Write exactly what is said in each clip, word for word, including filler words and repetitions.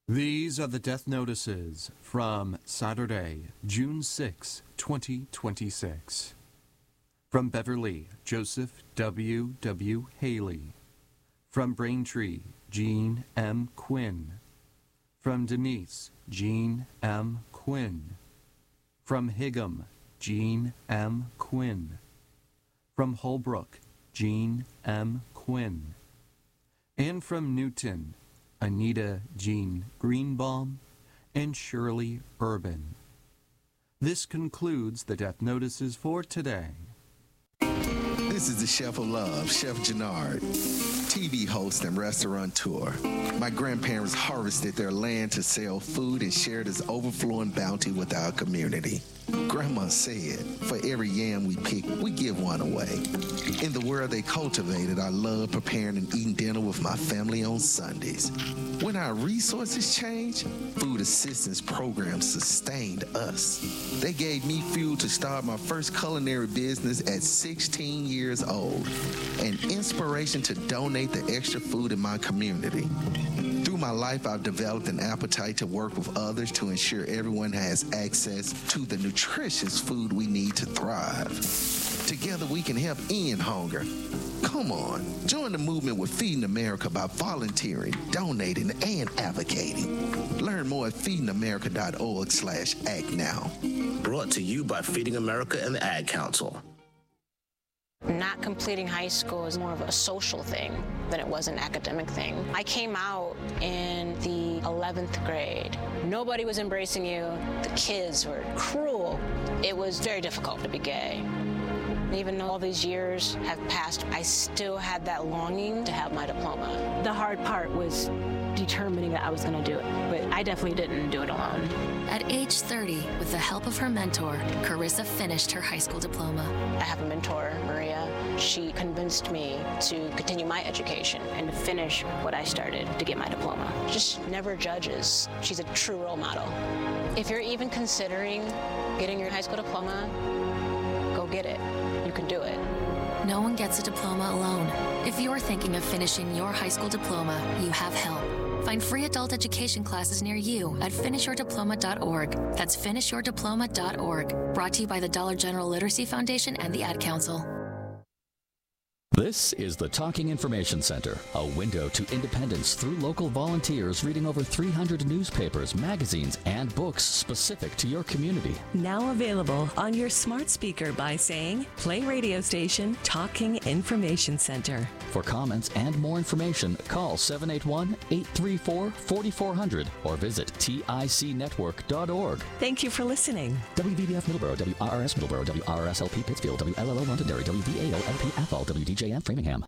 These are the death notices from Saturday, June sixth, twenty twenty-six. From Beverly, Joseph W. W. Haley. From Braintree, Jean M. Quinn. From Denise, Jean M. Quinn. From Higham, Jean M. Quinn. From Holbrook, Jean M. Quinn. And from Newton, Anita Jean Greenbaum and Shirley Urban. This concludes the death notices for today. This is the Chef of Love, Chef Jannard, T V host and restaurateur. My grandparents harvested their land to sell food and share this overflowing bounty with our community. Grandma said, for every yam we pick, we give one away. In the world they cultivated, I love preparing and eating dinner with my family on Sundays. When our resources changed, food assistance programs sustained us. They gave me fuel to start my first culinary business at sixteen years old, and inspiration to donate the extra food in my community. Through my life, I've developed an appetite to work with others to ensure everyone has access to the nutritious food we need to thrive. Together, we can help end hunger. Come on, join the movement with Feeding America by volunteering, donating, and advocating. Learn more at feeding america dot org slash act now. Brought to you by Feeding America and the Ad Council. Not completing high school is more of a social thing than it was an academic thing. I came out in the eleventh grade. Nobody was embracing you. The kids were cruel. It was very difficult to be gay. Even though all these years have passed, I still had that longing to have my diploma. The hard part was determining that I was going to do it, but I definitely didn't do it alone. At age thirty, with the help of her mentor, Carissa finished her high school diploma. I have a mentor, Maria. She convinced me to continue my education and to finish what I started to get my diploma. Just never judges. She's a true role model. If you're even considering getting your high school diploma, go get it. You can do it. No one gets a diploma alone. If you're thinking of finishing your high school diploma, you have help. Find free adult education classes near you at finish your diploma dot org. That's finish your diploma dot org. Brought to you by the Dollar General Literacy Foundation and the Ad Council. This is the Talking Information Center, a window to independence through local volunteers reading over three hundred newspapers, magazines, and books specific to your community. Now available on your smart speaker by saying, play radio station Talking Information Center. For comments and more information, call seven eight one, eight three four, four four zero zero or visit tic network dot org. Thank you for listening. W V B F Middleborough, W R R S Middleborough, W R R S L P Pittsfield, W L L O Londonderry, W V A O L P Athol, W D J M Framingham.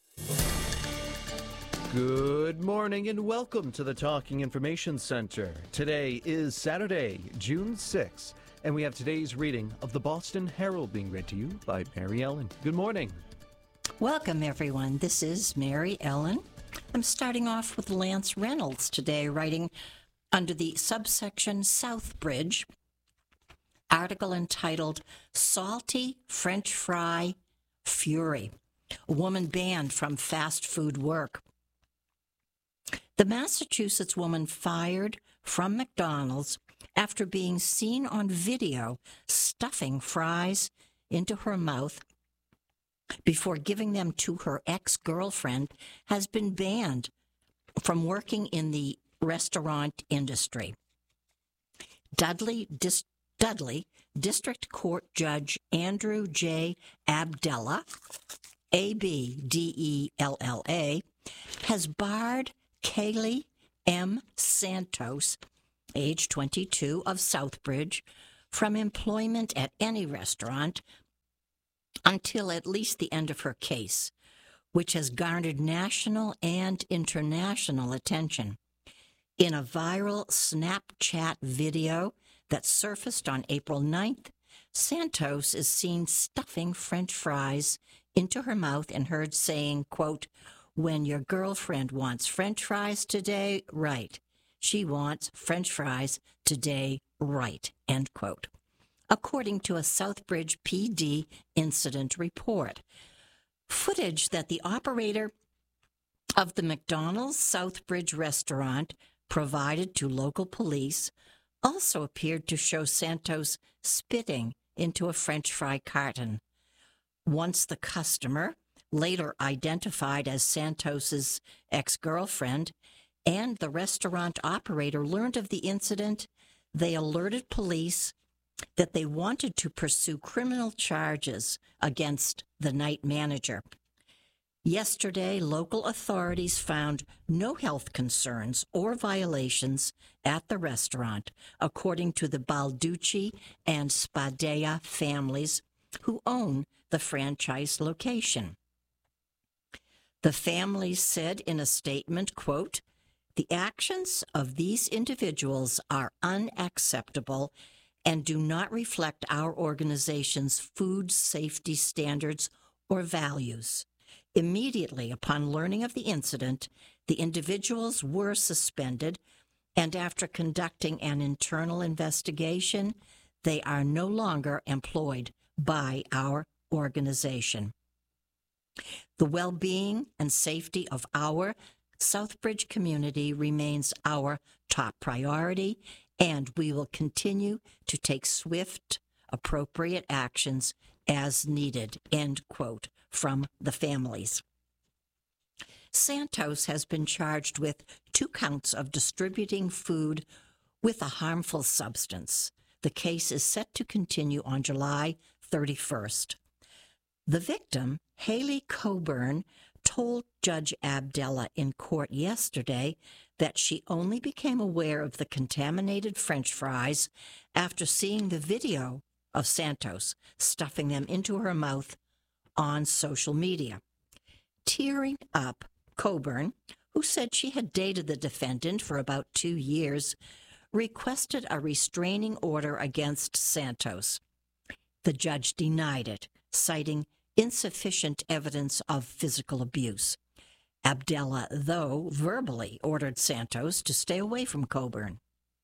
Good morning and welcome to the Talking Information Center. Today is Saturday, June sixth, and we have today's reading of the Boston Herald being read to you by Mary Ellen. Good morning. Welcome, everyone. This is Mary Ellen. I'm starting off with Lance Reynolds today, writing under the subsection Southbridge, article entitled Salty French Fry Fury, a woman banned from fast food work. The Massachusetts woman fired from McDonald's after being seen on video stuffing fries into her mouth before giving them to her ex-girlfriend has been banned from working in the restaurant industry. Dudley, Dis- Dudley District Court Judge Andrew J. Abdella, A B D E L L A, has barred Kaylee M. Santos, age twenty-two, of Southbridge, from employment at any restaurant until at least the end of her case, which has garnered national and international attention. In a viral Snapchat video that surfaced on April ninth, Santos is seen stuffing French fries into her mouth and heard saying, quote, "When your girlfriend wants French fries today, right. She wants French fries today, right," end quote. According to a Southbridge P D incident report. Footage that the operator of the McDonald's Southbridge restaurant provided to local police also appeared to show Santos spitting into a French fry carton. Once the customer, later identified as Santos's ex-girlfriend, and the restaurant operator learned of the incident, they alerted police that they wanted to pursue criminal charges against the night manager. Yesterday, local authorities found no health concerns or violations at the restaurant, according to the Balducci and Spadea families who own the franchise location. The families said in a statement, quote, "The actions of these individuals are unacceptable and do not reflect our organization's food safety standards or values. Immediately upon learning of the incident, the individuals were suspended, and after conducting an internal investigation, they are no longer employed by our organization. The well-being and safety of our Southbridge community remains our top priority, and we will continue to take swift, appropriate actions as needed," end quote, from the families. Santos has been charged with two counts of distributing food with a harmful substance. The case is set to continue on July thirty-first. The victim, Haley Coburn, told Judge Abdella in court yesterday that she only became aware of the contaminated French fries after seeing the video of Santos stuffing them into her mouth on social media. Tearing up, Coburn, who said she had dated the defendant for about two years, requested a restraining order against Santos. The judge denied it, citing insufficient evidence of physical abuse. Abdella, though, verbally ordered Santos to stay away from Coburn.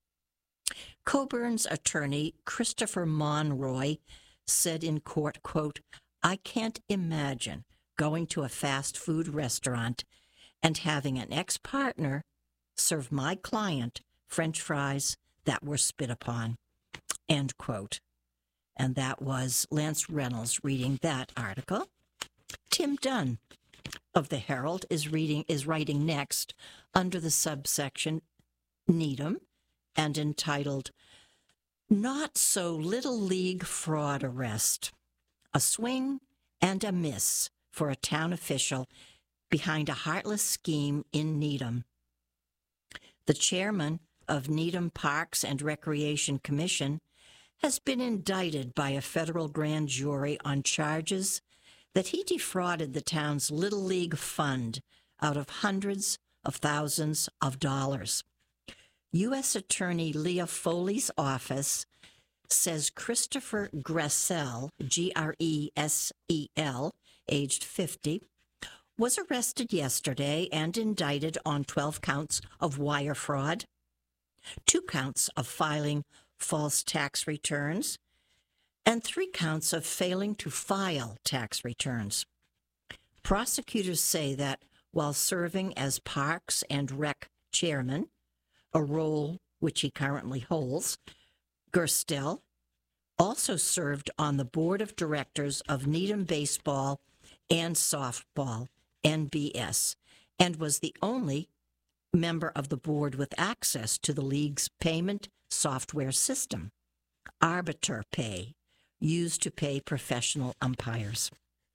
Coburn's attorney, Christopher Monroy, said in court, quote, "I can't imagine going to a fast food restaurant and having an ex-partner serve my client French fries that were spit upon," end quote. And that was Lance Reynolds reading that article. Tim Dunn of the Herald is reading is writing next under the subsection Needham and entitled "Not So Little League Fraud Arrest. A swing and a miss for a town official behind a heartless scheme in Needham." The chairman of Needham Parks and Recreation Commission has been indicted by a federal grand jury on charges that he defrauded the town's Little League fund out of hundreds of thousands of dollars. U S Attorney Leah Foley's office says Christopher Gressel, G R E S E L, aged fifty, was arrested yesterday and indicted on twelve counts of wire fraud, two counts of filing false tax returns, and three counts of failing to file tax returns. Prosecutors say that while serving as Parks and Rec chairman, a role which he currently holds, Gerstel also served on the board of directors of Needham Baseball and Softball, N B S, and was the only member of the board with access to the league's payment software system, Arbiter Pay, used to pay professional umpires.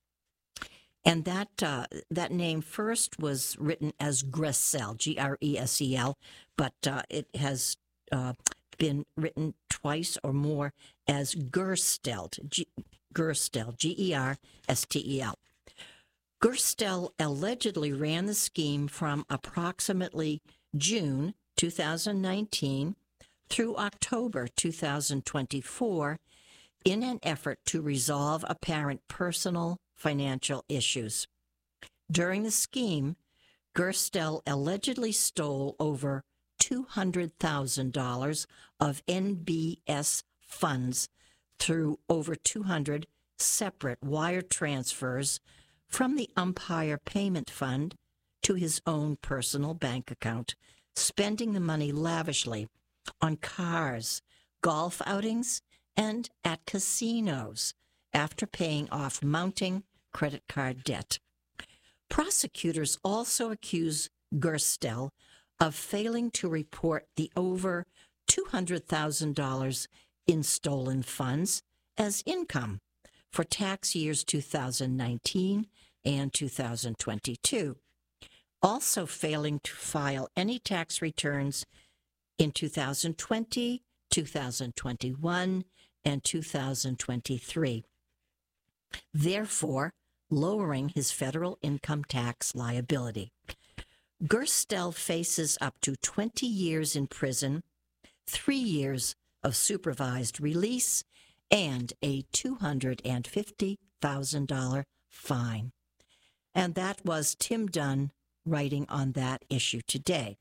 And that uh, that name first was written as Gressel, G R E S E L, but uh, it has uh, been written twice or more as Gerstel, G- Gerstel, G E R S T E L. Gerstel allegedly ran the scheme from approximately June two thousand nineteen through October two thousand twenty-four in an effort to resolve apparent personal financial issues. During the scheme, Gerstel allegedly stole over two hundred thousand dollars of N B S funds through over two hundred separate wire transfers from the umpire payment fund to his own personal bank account, spending the money lavishly on cars, golf outings, and at casinos after paying off mounting credit card debt. Prosecutors also accuse Gerstel of failing to report the over two hundred thousand dollars in stolen funds as income for tax years two thousand nineteen and two thousand twenty-two, also failing to file any tax returns in two thousand twenty, two thousand twenty-one, and two thousand twenty-three, therefore lowering his federal income tax liability. Gerstel faces up to twenty years in prison, three years of supervised release, and a two hundred fifty thousand dollars fine. And that was Tim Dunn writing on that issue today.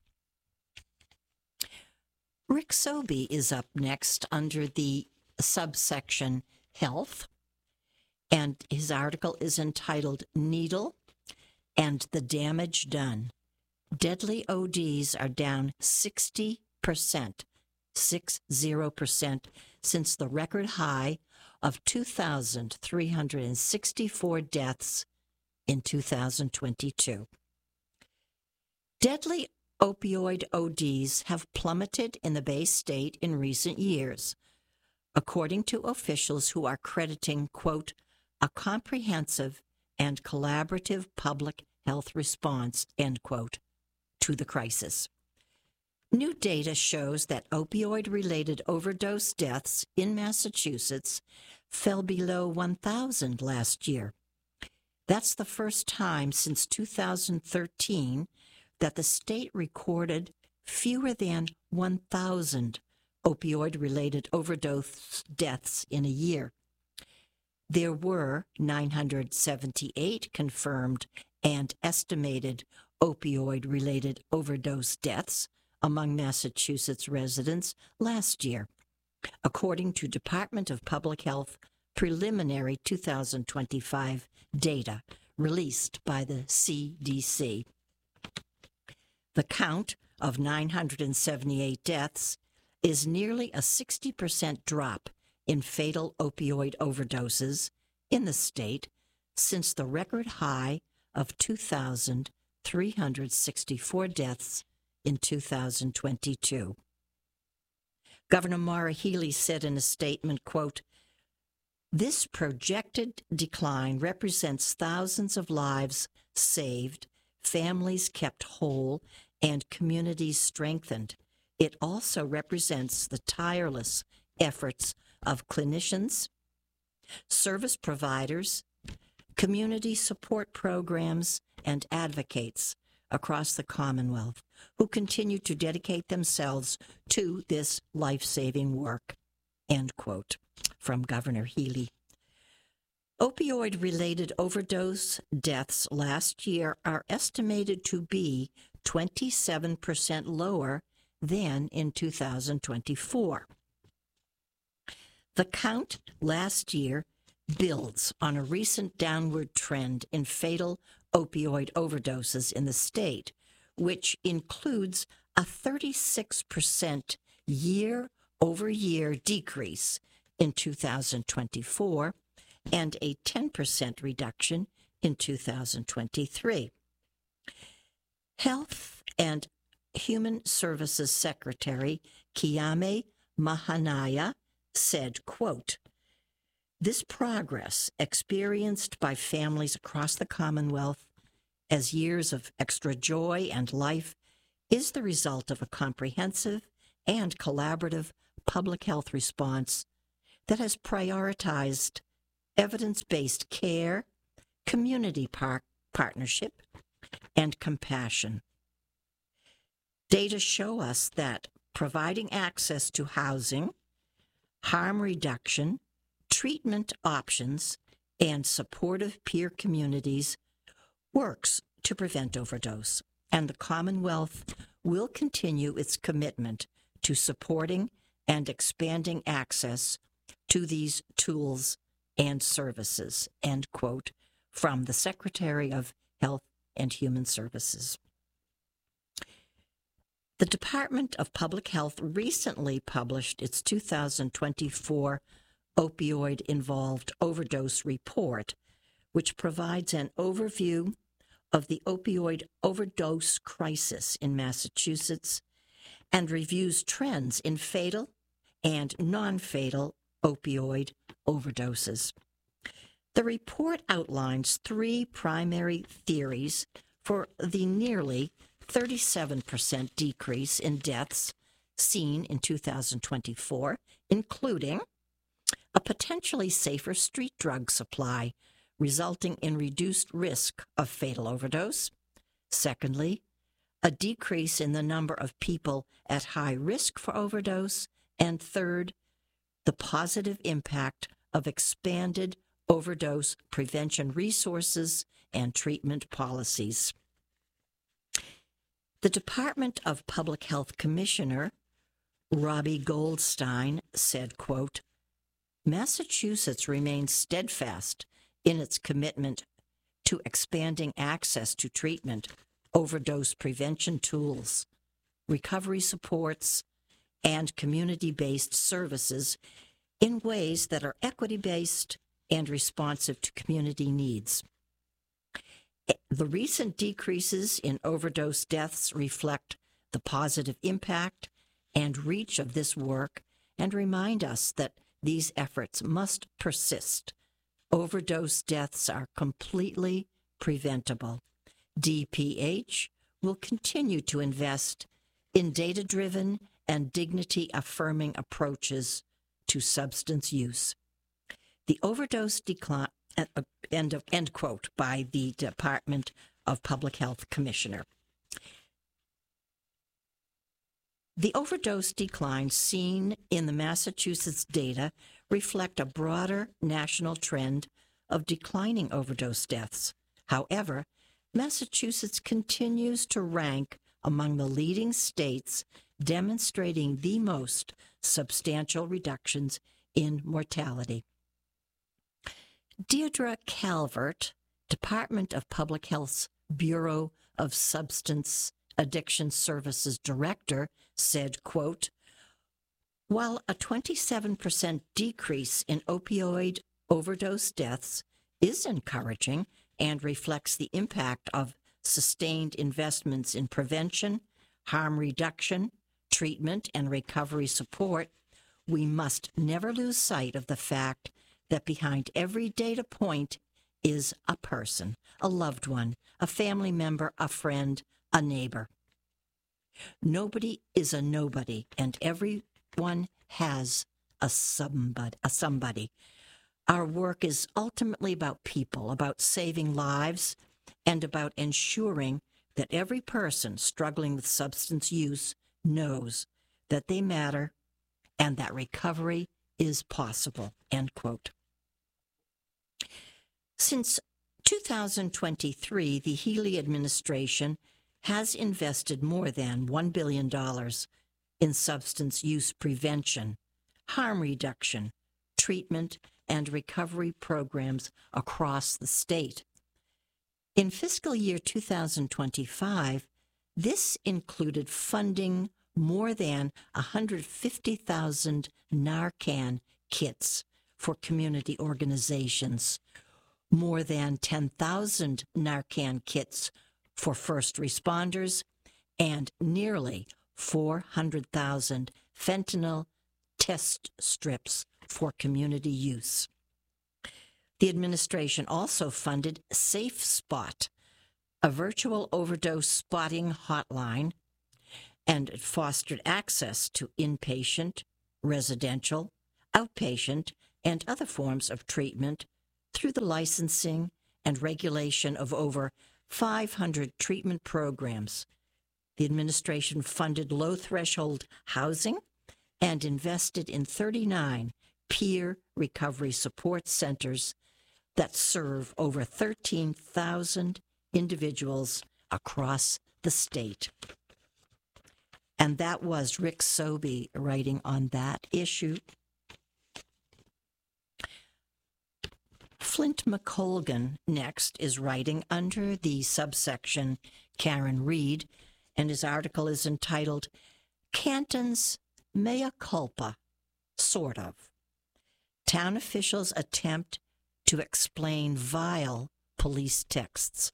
Rick Sobey is up next under the subsection Health, and his article is entitled Needle and the Damage Done. Deadly O Ds are down sixty percent, six zero percent, since the record high of two thousand three hundred sixty-four deaths in two thousand twenty-two. Deadly opioid O Ds have plummeted in the Bay State in recent years, according to officials who are crediting, quote, a comprehensive and collaborative public health response, end quote, to the crisis. New data shows that opioid-related overdose deaths in Massachusetts fell below one thousand last year. That's the first time since two thousand thirteen that the state recorded fewer than one thousand opioid-related overdose deaths in a year. There were nine hundred seventy-eight confirmed and estimated opioid-related overdose deaths among Massachusetts residents last year, according to Department of Public Health preliminary two thousand twenty-five data released by the C D C. The count of nine hundred seventy-eight deaths is nearly a sixty percent drop in fatal opioid overdoses in the state since the record high of two thousand three hundred sixty-four deaths in two thousand twenty-two. Governor Maura Healey said in a statement, quote, this projected decline represents thousands of lives saved, families kept whole, and communities strengthened. It also represents the tireless efforts of clinicians, service providers, community support programs, and advocates across the Commonwealth who continue to dedicate themselves to this life-saving work, end quote, from Governor Healey. Opioid-related overdose deaths last year are estimated to be twenty-seven percent lower than in two thousand twenty-four. The count last year builds on a recent downward trend in fatal opioid overdoses in the state, which includes a thirty-six percent year-over-year decrease in two thousand twenty-four and a ten percent reduction in two thousand twenty-three. Health and Human Services Secretary Kiame Mahanaya said, quote, this progress experienced by families across the Commonwealth as years of extra joy and life is the result of a comprehensive and collaborative public health response that has prioritized evidence-based care, community par- partnership, and compassion. Data show us that providing access to housing, harm reduction, treatment options, and supportive peer communities works to prevent overdose, and the Commonwealth will continue its commitment to supporting and expanding access to these tools and services, end quote, from the Secretary of Health and Human Services. The Department of Public Health recently published its two thousand twenty-four Opioid-Involved Overdose Report, which provides an overview of the opioid overdose crisis in Massachusetts and reviews trends in fatal and non-fatal opioid overdoses. The report outlines three primary theories for the nearly thirty-seven percent decrease in deaths seen in two thousand twenty-four, including a potentially safer street drug supply, resulting in reduced risk of fatal overdose. Secondly, a decrease in the number of people at high risk for overdose. And third, the positive impact of expanded overdose prevention resources and treatment policies. The Department of Public Health Commissioner Robbie Goldstein said, quote, Massachusetts remains steadfast in its commitment to expanding access to treatment, overdose prevention tools, recovery supports, and community-based services in ways that are equity-based and responsive to community needs. The recent decreases in overdose deaths reflect the positive impact and reach of this work and remind us that these efforts must persist. Overdose deaths are completely preventable. D P H will continue to invest in data-driven and dignity-affirming approaches to substance use. The overdose decline, uh, end, of, end quote, by the Department of Public Health Commissioner. The overdose declines seen in the Massachusetts data reflect a broader national trend of declining overdose deaths. However, Massachusetts continues to rank among the leading states demonstrating the most substantial reductions in mortality. Deirdre Calvert, Department of Public Health's Bureau of Substance Addiction Services Director, said, quote, while a twenty-seven percent decrease in opioid overdose deaths is encouraging and reflects the impact of sustained investments in prevention, harm reduction, treatment, and recovery support, we must never lose sight of the fact that behind every data point is a person, a loved one, a family member, a friend, a neighbor. Nobody is a nobody, and everyone has a somebody, a somebody. Our work is ultimately about people, about saving lives, and about ensuring that every person struggling with substance use knows that they matter and that recovery is possible, end quote. Since two thousand twenty-three, the Healey administration has invested more than one billion dollars in substance use prevention, harm reduction, treatment, and recovery programs across the state. In fiscal year two thousand twenty-five, this included funding more than one hundred fifty thousand Narcan kits for community organizations, more than ten thousand Narcan kits for first responders, and nearly four hundred thousand fentanyl test strips for community use. The administration also funded SafeSpot, a virtual overdose spotting hotline, and it fostered access to inpatient, residential, outpatient, and other forms of treatment through the licensing and regulation of over five hundred treatment programs. The administration funded low-threshold housing and invested in thirty-nine peer recovery support centers that serve over thirteen thousand individuals across the state. And that was Rick Sobey writing on that issue. Flint McColgan next is writing under the subsection Karen Reed, and his article is entitled Canton's Mea Culpa, Sort of. Town officials attempt to explain vile police texts.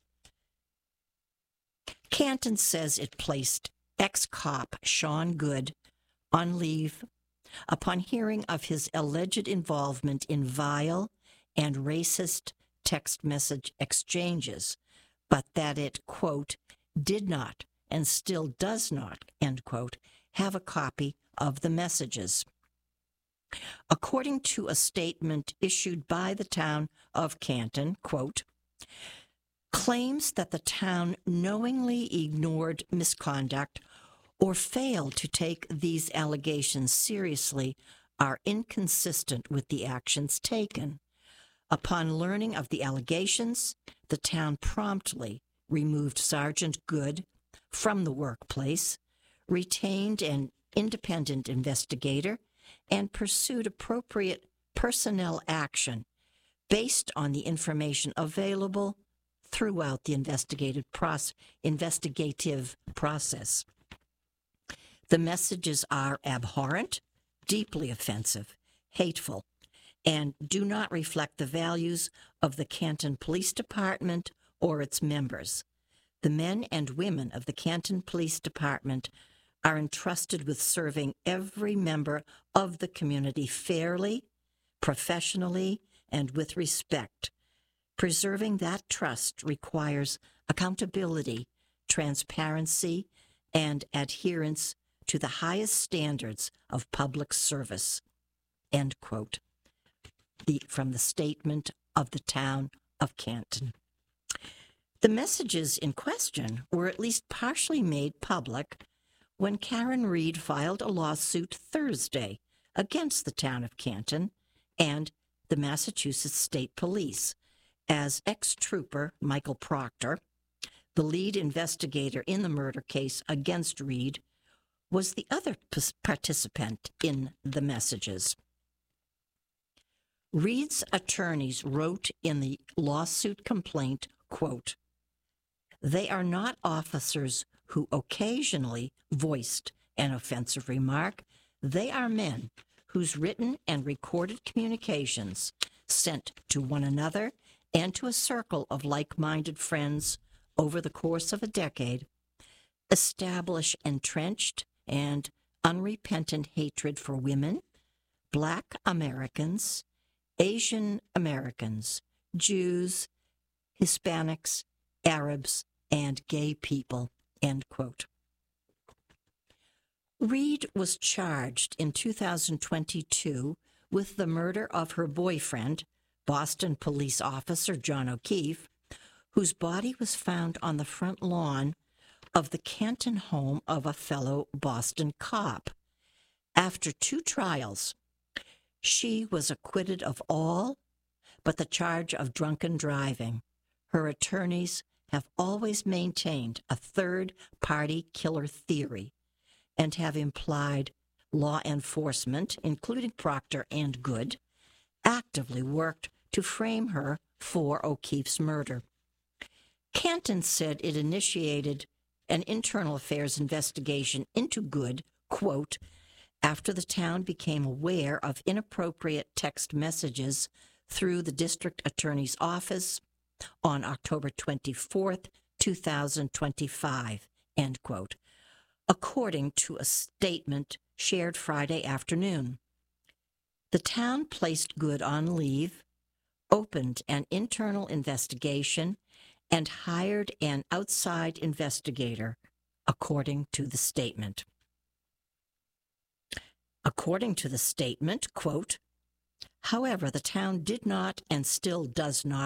Canton says it placed ex-cop Sean Good on leave upon hearing of his alleged involvement in vile and racist text message exchanges, but that it, quote, did not and still does not, end quote, have a copy of the messages. According to a statement issued by the town of Canton, quote, claims that the town knowingly ignored misconduct or failed to take these allegations seriously are inconsistent with the actions taken. Upon learning of the allegations, the town promptly removed Sergeant Good from the workplace, retained an independent investigator, and pursued appropriate personnel action based on the information available throughout the investigative process, investigative process. The messages are abhorrent, deeply offensive, hateful, and do not reflect the values of the Canton Police Department or its members. The men and women of the Canton Police Department are entrusted with serving every member of the community fairly, professionally, and with respect. Preserving that trust requires accountability, transparency, and adherence to the highest standards of public service, end quote. The, from the statement of the town of Canton. The messages in question were at least partially made public when Karen Reed filed a lawsuit Thursday against the town of Canton and the Massachusetts State Police, as ex-trooper Michael Proctor, the lead investigator in the murder case against Reed, was the other p- participant in the messages. Reed's attorneys wrote in the lawsuit complaint, quote, they are not officers who occasionally voiced an offensive remark. They are men whose written and recorded communications sent to one another and to a circle of like-minded friends over the course of a decade establish entrenched and unrepentant hatred for women, Black Americans, Asian Americans, Jews, Hispanics, Arabs, and gay people, end quote. Reed was charged in two thousand twenty-two with the murder of her boyfriend, Boston police officer John O'Keefe, whose body was found on the front lawn of the Canton home of a fellow Boston cop. After two trials, she was acquitted of all but the charge of drunken driving. Her attorneys have always maintained a third-party killer theory and have implied law enforcement, including Proctor and Good, actively worked to frame her for O'Keefe's murder. Canton said it initiated an internal affairs investigation into Good, quote, after the town became aware of inappropriate text messages through the district attorney's office on October twenty-fourth, two thousand twenty-five, end quote, according to a statement shared Friday afternoon. The town placed Good on leave, opened an internal investigation, and hired an outside investigator, according to the statement. According to the statement, quote, however, the town did not and still does not